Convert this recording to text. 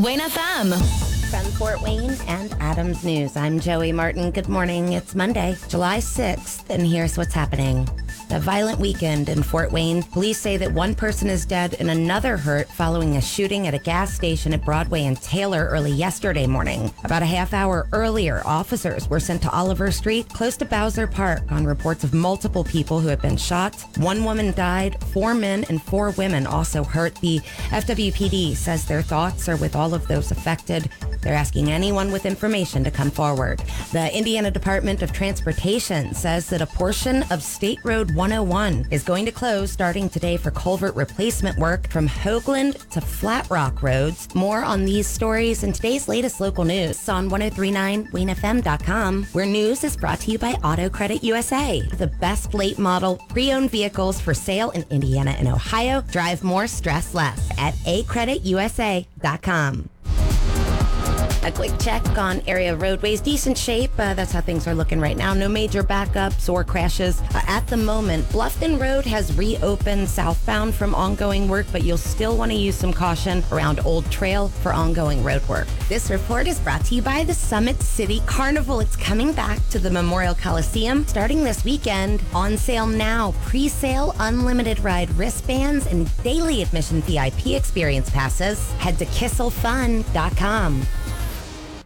Wayne FM. From Fort Wayne and Adams News, I'm Joey Martin. Good morning. It's Monday, July 6th, and here's what's happening. A violent weekend in Fort Wayne. Police say that one person is dead and another hurt following a shooting at a gas station at Broadway and Taylor early yesterday morning. About a half hour earlier, officers were sent to Oliver Street, close to Bowser Park, on reports of multiple people who had been shot. One woman died, 4 men and 4 women also hurt. The FWPD says their thoughts are with all of those affected. They're asking anyone with information to come forward. The Indiana Department of Transportation says that a portion of State Road 101 is going to close starting today for culvert replacement work from Hoagland to Flat Rock roads. More on these stories in today's latest local news on 1039WayneFM.com, where news is brought to you by Auto Credit USA. The best late model pre-owned vehicles for sale in Indiana and Ohio. Drive more, stress less at acreditusa.com. A quick check on area roadways. Decent shape. That's how things are looking right now. No major backups or crashes at the moment. Bluffton Road has reopened southbound from ongoing work, but you'll still want to use some caution around Old Trail for ongoing road work. This report is brought to you by the Summit City Carnival. It's coming back to the Memorial Coliseum starting this weekend. On sale now. Pre-sale unlimited ride wristbands and daily admission VIP experience passes. Head to kisselfun.com.